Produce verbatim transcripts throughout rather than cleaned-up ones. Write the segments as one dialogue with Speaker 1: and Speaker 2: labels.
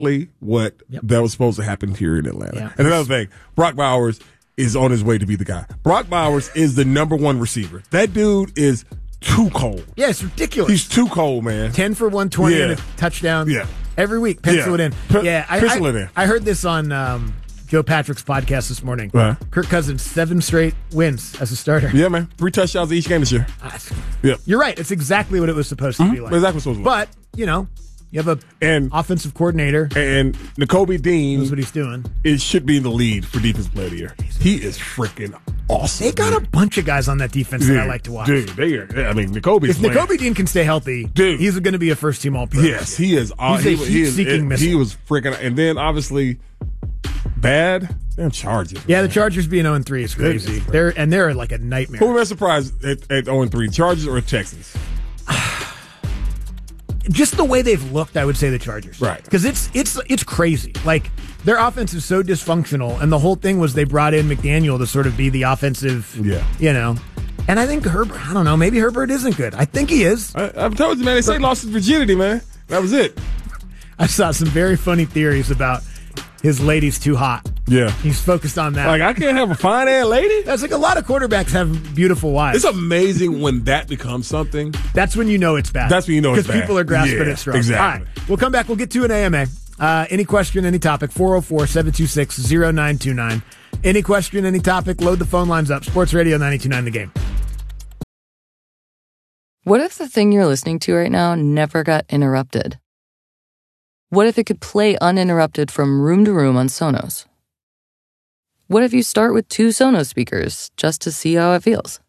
Speaker 1: what
Speaker 2: yep.
Speaker 1: that was supposed to happen here in Atlanta.
Speaker 2: Yeah.
Speaker 1: And another thing, Brock Bowers is on his way to be the guy. Brock Bowers is the number one receiver. That dude is too cold.
Speaker 2: Yeah, it's ridiculous.
Speaker 1: He's too cold, man.
Speaker 2: ten for one twenty
Speaker 1: yeah.
Speaker 2: and a touchdown.
Speaker 1: Yeah.
Speaker 2: Every week, pencil
Speaker 1: yeah.
Speaker 2: it in.
Speaker 1: P-
Speaker 2: yeah, I,
Speaker 1: pencil
Speaker 2: I,
Speaker 1: it in.
Speaker 2: I heard this on um, Joe Patrick's podcast this morning.
Speaker 1: Uh-huh.
Speaker 2: Kirk Cousins, seven straight wins as a starter.
Speaker 1: Yeah, man. Three touchdowns each game this year.
Speaker 2: Uh,
Speaker 1: yeah.
Speaker 2: You're right. It's exactly what it was supposed to
Speaker 1: mm-hmm.
Speaker 2: be like.
Speaker 1: Exactly what it was supposed to be like.
Speaker 2: But, you know, you have a
Speaker 1: and,
Speaker 2: offensive coordinator.
Speaker 1: And Nakobe Dean
Speaker 2: knows what he's doing.
Speaker 1: It should be in the lead for Defensive Player of the Year. He is freaking awesome.
Speaker 2: They got
Speaker 1: dude.
Speaker 2: a bunch of guys on that defense
Speaker 1: dude,
Speaker 2: that I like to watch.
Speaker 1: Dude, they are. I mean, Nakobe's
Speaker 2: If
Speaker 1: playing.
Speaker 2: Nakobe Dean can stay healthy, dude, he's going to be a first-team All-Pro.
Speaker 1: Yes, he is. Uh,
Speaker 2: he's
Speaker 1: he,
Speaker 2: a
Speaker 1: he, is,
Speaker 2: heat-seeking
Speaker 1: it,
Speaker 2: missile.
Speaker 1: He was freaking. And then, obviously, bad. Damn Chargers.
Speaker 2: Yeah, the Chargers being oh and three is crazy.
Speaker 1: Goodness,
Speaker 2: they're And they're like a nightmare.
Speaker 1: Who am I surprised at, at oh and three? Chargers or Texans?
Speaker 2: Just the way they've looked, I would say the Chargers.
Speaker 1: Right.
Speaker 2: Because it's it's it's crazy. Like, their offense is so dysfunctional, and the whole thing was they brought in McDaniel to sort of be the offensive,
Speaker 1: yeah.
Speaker 2: you know. And I think Herbert, I don't know, maybe Herbert isn't good. I think he is.
Speaker 1: I, I've told you, man, they say he lost his virginity, man. That was it.
Speaker 2: I saw some very funny theories about his lady's too hot.
Speaker 1: Yeah.
Speaker 2: He's focused on that.
Speaker 1: Like, I can't have a fine-ass lady?
Speaker 2: That's like a lot of quarterbacks have beautiful wives.
Speaker 1: It's amazing when that becomes something.
Speaker 2: That's when you know it's bad.
Speaker 1: That's when you know it's bad.
Speaker 2: Because people are grasping
Speaker 1: yeah,
Speaker 2: at straws.
Speaker 1: Exactly.
Speaker 2: All right. We'll come back. We'll get to an A M A. Uh, any question, any topic, four oh four, seven two six, oh nine two nine. Any question, any topic, load the phone lines up. Sports Radio ninety-two point nine The Game.
Speaker 3: What if the thing you're listening to right now never got interrupted? What if it could play uninterrupted from room to room on Sonos? What if you start with two Sonos speakers just to see how it feels?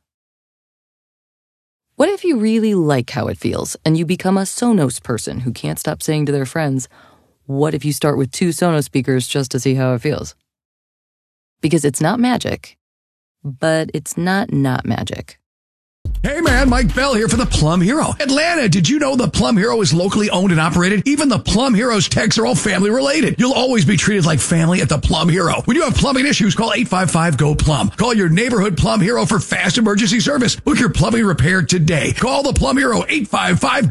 Speaker 3: What if you really like how it feels and you become a Sonos person who can't stop saying to their friends, what if you start with two Sonos speakers just to see how it feels? Because it's not magic, but it's not not magic.
Speaker 4: Hey man, Mike Bell here for the Plum Hero. Atlanta, did you know the Plum Hero is locally owned and operated? Even the Plum Hero's techs are all family related. You'll always be treated like family at the Plum Hero. When you have plumbing issues, call eight five five, G O, Plum. Call your neighborhood Plum Hero for fast emergency service. Book your plumbing repair today. Call the Plum Hero, eight five five,